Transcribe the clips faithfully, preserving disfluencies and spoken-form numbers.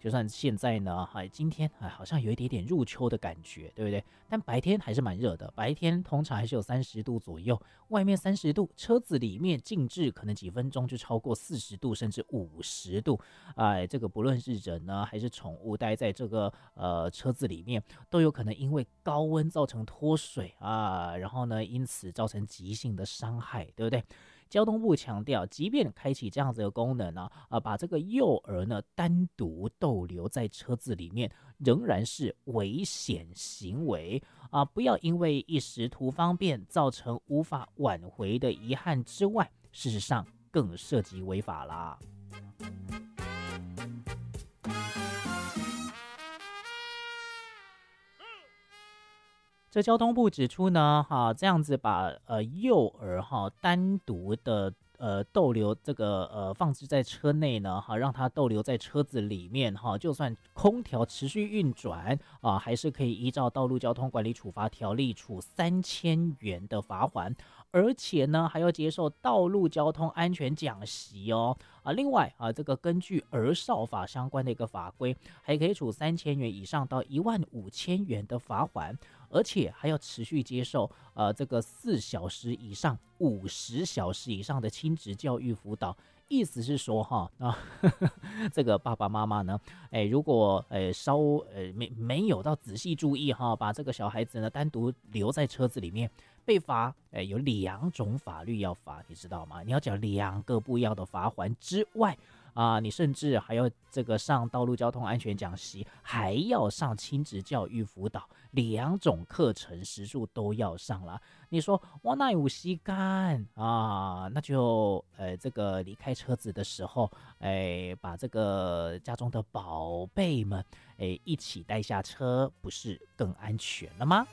就算现在呢，哎，今天哎好像有一点点入秋的感觉，对不对？但白天还是蛮热的，白天通常还是有三十度左右，外面三十度，车子里面静置可能几分钟就超过四十度，甚至五十度。哎，这个不论是人呢还是宠物，待在这个呃车子里面，都有可能因为高温造成脱水啊，然后呢，因此造成急性的伤害，对不对？交通部强调，即便开启这样子的功能呢、啊，把这个幼儿呢单独逗留在车子里面，仍然是危险行为啊！不要因为一时图方便，造成无法挽回的遗憾之外，事实上更涉及违法啦。这交通部指出呢，哈、啊，这样子把呃幼儿哈、啊、单独的呃逗留这个呃放置在车内呢，哈、啊，让他逗留在车子里面哈、啊，就算空调持续运转啊，还是可以依照道路交通管理处罚条例处三千元的罚款，而且呢还要接受道路交通安全讲习哦啊。另外啊，这个根据儿少法相关的一个法规，还可以处三千元以上到一万五千元的罚款。而且还要持续接受呃这个四小时以上、五十小时以上的亲职教育辅导，意思是说哈啊，呵呵这个爸爸妈妈呢，哎，如果呃稍呃没没有到仔细注意哈，把这个小孩子呢单独留在车子里面，被罚，哎，有两种法律要罚，你知道吗？你要缴两个不一样的罚款之外。啊，你甚至还要这个上道路交通安全讲习，还要上亲职教育辅导，两种课程时数都要上了。你说哇，那有吸干啊？那就呃，这个离开车子的时候，哎，把这个家中的宝贝们，哎，一起带下车，不是更安全了吗？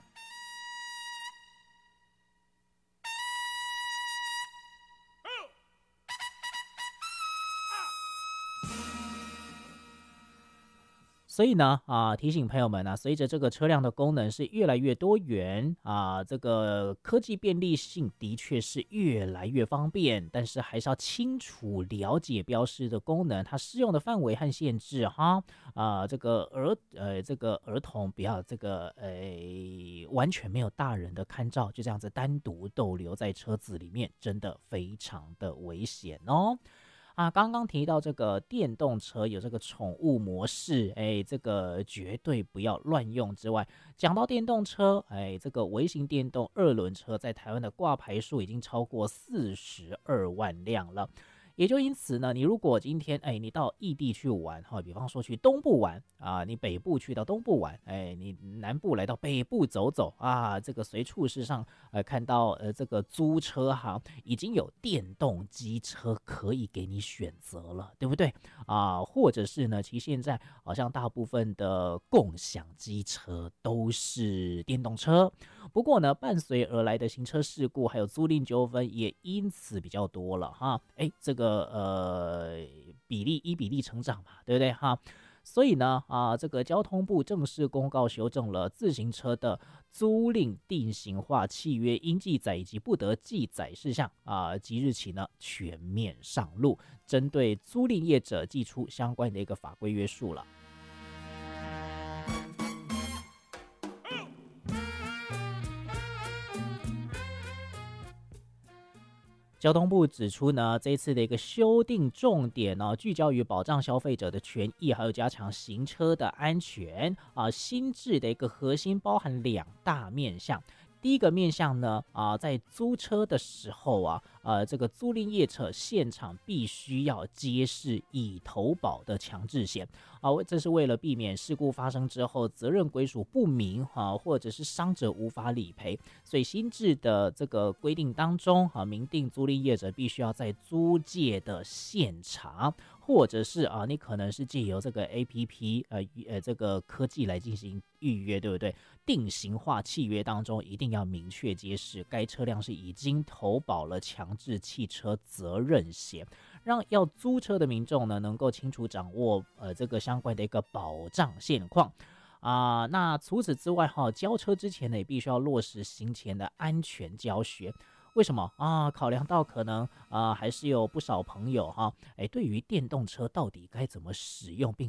所以呢，啊，提醒朋友们呢、啊，随着这个车辆的功能是越来越多元啊，这个科技便利性的确是越来越方便，但是还是要清楚了解标示的功能，它适用的范围和限制哈。啊，这个儿呃，这个儿童不要这个呃，完全没有大人的看照，就这样子单独逗留在车子里面，真的非常的危险哦。啊，刚刚提到这个电动车有这个宠物模式，哎，这个绝对不要乱用之外，讲到电动车，哎，这个微型电动二轮车在台湾的挂牌数已经超过四十二万辆了。也就因此呢，你如果今天哎，你到异地去玩哈，比方说去东部玩啊，你北部去到东部玩，哎，你南部来到北部走走啊，这个随处事上呃看到呃这个租车行已经有电动机车可以给你选择了，对不对啊？或者是呢，其实现在好像大部分的共享机车都是电动车，不过呢，伴随而来的行车事故还有租赁纠纷也因此比较多了哈，哎，这个。呃，比例依比例成长嘛，对不对哈？所以呢，啊，这个交通部正式公告修正了自行车的租赁定型化契约应记载以及不得记载事项啊，即日起呢全面上路，针对租赁业者祭出相关的一个法规约束了。交通部指出呢，这一次的一个修订重点呢、哦，聚焦于保障消费者的权益，还有加强行车的安全啊。新制的一个核心包含两大面向。第一个面向呢，啊，在租车的时候啊，呃，这个租赁业者现场必须要揭示已投保的强制险啊，这是为了避免事故发生之后责任归属不明啊，或者是伤者无法理赔，所以新制的这个规定当中啊，明定租赁业者必须要在租借的现场，或者是啊，你可能是借由这个 A P P 呃呃这个科技来进行预约，对不对？定型化契约当中一定要明确揭示该车辆是已经投保了强制汽车责任险，让要租车的民众呢能够清楚掌握呃这个相关的一个保障现况。啊、呃，那除此之外哈，交车之前呢也必须要落实行前的安全教学。为什么啊？考量到可能啊、呃，还是有不少朋友哈，哎，对于电动车到底该怎么使用，并